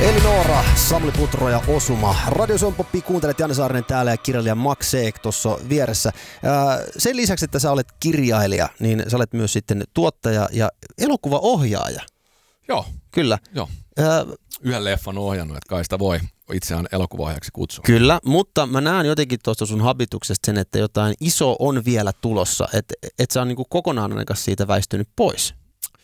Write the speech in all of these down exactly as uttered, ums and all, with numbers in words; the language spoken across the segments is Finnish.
Elinora, Samuli Putro ja Osuma. Radio Suomi Poppi, kuuntelet Janne Saarinen täällä ja kirjailija Max Seek tuossa vieressä. Sen lisäksi, että sä olet kirjailija, niin sä olet myös sitten tuottaja ja elokuvaohjaaja. Joo. Kyllä. Joo. Yhden leffan ohjannut, että kai sitä voi itseään elokuvaohjaajaksi kutsua. Kyllä, mutta mä näen jotenkin tuosta sun habituksesta sen, että jotain iso on vielä tulossa, että et sä on niinku kokonaan ainakaan siitä väistynyt pois.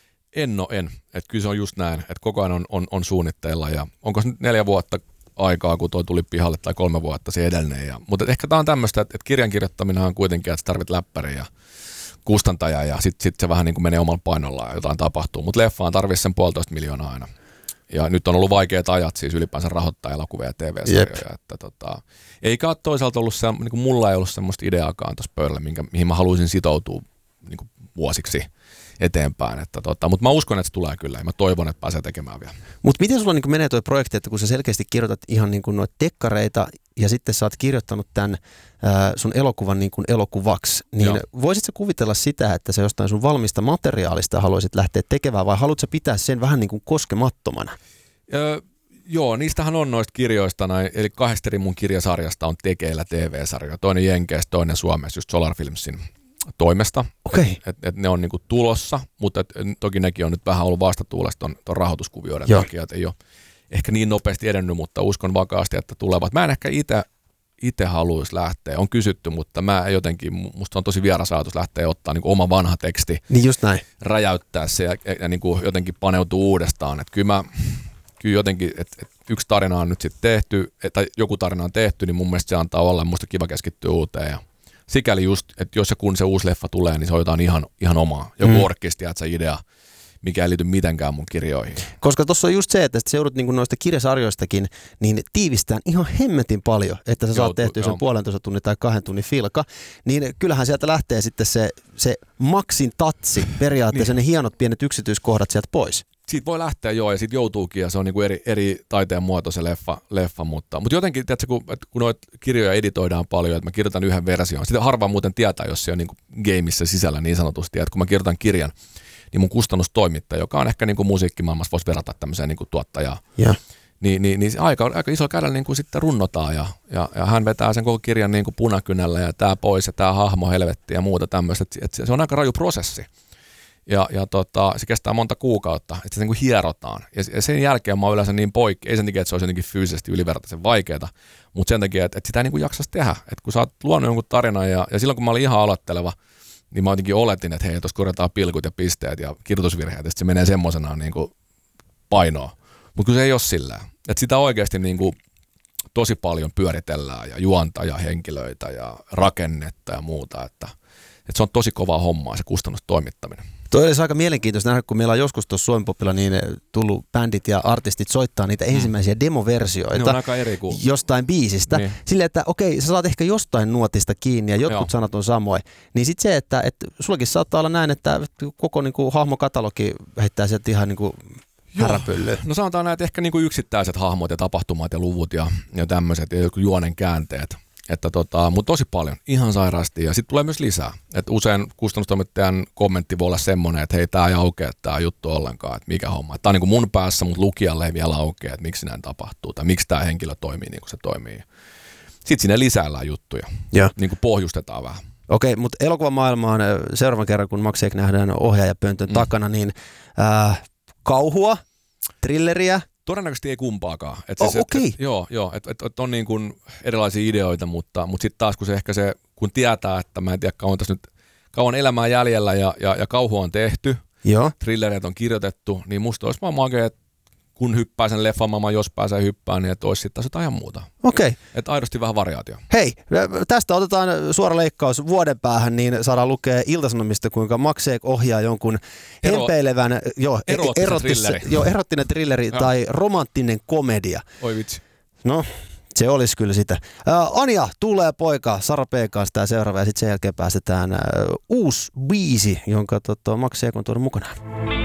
En no en. Että kyllä se on just näin, että koko ajan on, on, on suunnitteilla ja onko nyt neljä vuotta aikaa, kun toi tuli pihalle tai kolme vuotta se edellinen. Ja, mutta ehkä tää on tämmöistä, että, että kirjan kirjoittaminen on kuitenkin, että sä tarvit läppäriä ja kustantaja ja sitten sit se vähän niin kuin menee omalla painolla ja jotain tapahtuu. Mutta leffaan tarvitsisi sen puolitoista miljoonaa aina. Ja nyt on ollut vaikeat ajat siis ylipäänsä rahoittaa elokuvia ja T V-sarjoja. Että tota, eikä ole toisaalta ollut se, niin kuin mulla ei ollut semmoista ideaakaan tuossa pöydällä, minkä, mihin mä haluaisin sitoutua niin kuin vuosiksi eteenpäin. Että tota, mutta mä uskon, että se tulee kyllä ja mä toivon, että pääsee tekemään vielä. Mutta miten sulla niin menee tuo projekti, että kun sä selkeästi kirjoitat ihan niin kuin noita tekkareita ja sitten sä oot kirjoittanut tämän äh, sun elokuvan niin kuin elokuvaksi, niin Joo. voisit sä kuvitella sitä, että sä jostain sun valmista materiaalista haluaisit lähteä tekemään vai haluatko sä pitää sen vähän niin kuin koskemattomana? Öö, joo, niistähän on noista kirjoista, näin, eli kahdesta eri mun kirjasarjasta on tekeillä T V-sarjoja. Toinen Jenkeistä, toinen Suomessa, just Solar Filmsin toimesta. Okay. Et, et, et ne on niinku tulossa, mutta et, toki nekin on nyt vähän ollut vastatuulesta ton, ton rahoituskuvioiden Joo. takia, että ei ole ehkä niin nopeasti edennyt, mutta uskon vakaasti, että tulevat. Mä en ehkä itse itse haluaisi lähteä. On kysytty, mutta mä jotenkin, musta on tosi vieras ajatus lähteä ottaa niin kuin oma vanha teksti, niin just näin. Räjäyttää se ja, ja, ja niin kuin jotenkin paneutua uudestaan. Että kyllä mä, kyllä jotenkin, että et yksi tarina on nyt sitten tehty, tai joku tarina on tehty, niin mun mielestä se antaa olla, musta kiva keskittyä uuteen. Ja sikäli just, että jos ja kun se uusi leffa tulee, niin se on jotain ihan, ihan omaa. Joku mm. orkesti, että se idea, mikä ei liity mitenkään mun kirjoihin. Koska tuossa on just se, että sä joudut niinku noista kirjasarjoistakin niin tiivistään ihan hemmetin paljon, että sä saat Joutu, tehtyä sen puolentoista tunnin tai kahden tunnin filka, niin kyllähän sieltä lähtee sitten se, se maksin tatsi, periaatteessa niin. Ne hienot pienet yksityiskohdat sieltä pois. Siitä voi lähteä joo, ja siitä joutuukin, ja se on niinku eri, eri taiteen muoto se leffa, leffa mutta, mutta jotenkin, tiedätkö, kun, kun noita kirjoja editoidaan paljon, että mä kirjoitan yhden version, sitä harvaan muuten tietää, jos se on niinku gameissa sisällä niin sanotusti, että kun mä kirjoitan kirjan, niin mun kustannustoimittaja, joka on ehkä niin kuin musiikkimaailmassa, voisi verrata tämmöiseen niin kuin tuottajaan, yeah. niin, niin, niin aika, aika iso kädellä niin kuin sitten runnotaan, ja, ja, ja hän vetää sen koko kirjan niin kuin punakynällä, ja tää pois, ja tää hahmo helvetti, ja muuta tämmöistä, että se on aika raju prosessi. Ja, ja tota, se kestää monta kuukautta, että se niin kuin hierotaan. Ja sen jälkeen mä oon yleensä niin poikki, ei sen takia, että se olisi jotenkin fyysisesti ylivertaisen vaikeaa, mutta sen takia, että, että sitä ei niin kuin jaksaisi tehdä. Että kun sä oot luonut jonkun tarinan, ja, ja silloin kun mä olin ihan aloitteleva, niin mä jotenkin oletin, että hei, tuossa korjataan pilkut ja pisteet ja kirjoitusvirheet, ja se menee semmoisenaan niin kuin painoa. Mutta kun se ei ole sillä. Että sitä oikeasti niin kuin tosi paljon pyöritellään ja juonta ja henkilöitä ja rakennetta ja muuta. Että, että se on tosi kovaa hommaa se kustannustoimittaminen. Toi olisi aika mielenkiintoista nähdä, kun meillä on joskus tuossa Suomen Popilla niin tullut bändit ja artistit soittaa niitä mm. ensimmäisiä demoversioita kuin... jostain biisistä. Niin. Silleen, että okei, sä saat ehkä jostain nuotista kiinni ja jotkut Joo. sanat on samoin. Niin sitten se, että, että sullakin saattaa olla näin, että koko niin kuin, hahmokatalogi heittää sieltä ihan niin kuin häräpyllyyn. No sanotaan näin, että ehkä niin kuin yksittäiset hahmot ja tapahtumat ja luvut ja, ja tämmöiset ja joku juonen käänteet. Että tota, mutta tosi paljon, ihan sairaasti, ja sitten tulee myös lisää. Että usein kustannustoimittajan kommentti voi olla semmoinen, että hei, tää ei aukea tää juttu ollenkaan, että mikä homma. Tämä on niin kuin mun päässä, mutta lukijalle ei vielä aukea, että miksi näin tapahtuu, tai miksi tämä henkilö toimii niin kuin se toimii. Sitten sinne lisäillään juttuja, ja. Niin kuin pohjustetaan vähän. Okei, mutta elokuvamaailmaan seuraavan kerran, kun Max Seek nähdään ohjaajapöntön mm. takana, niin äh, kauhua, thrilleriä, todennäköisesti ei kumpaakaan. Et oh, okei. Okay. Et, et, joo, joo että et, et on niin kuin erilaisia ideoita, mutta, mutta sitten taas kun se ehkä se, kun tietää, että mä en tiedä kauan tässä nyt, kauan elämää jäljellä ja, ja, ja kauhu on tehty, joo. thrillereitä on kirjoitettu, niin musta olisi vaan makea, että kun hyppää sen leffan maailman, jos pääsee hyppään, niin että olisi sitten taas jotain ihan muuta. Okei. Okay. Että aidosti vähän variaatio. Hei, tästä otetaan suora leikkaus vuoden päähän, niin saadaan lukea Ilta-Sanomista, kuinka Max Seek ohjaa jonkun Ero, hempeilevän, jo, erottis, jo, erottinen thrilleri tai romanttinen komedia. Oi vitsi. No, se olisi kyllä sitä. Ää, Anja, tulee poika, Sara P. kanssa tämä seuraava, ja sitten sen jälkeen päästetään ää, uusi biisi, jonka tota, Max Seek on tuonut mukanaan.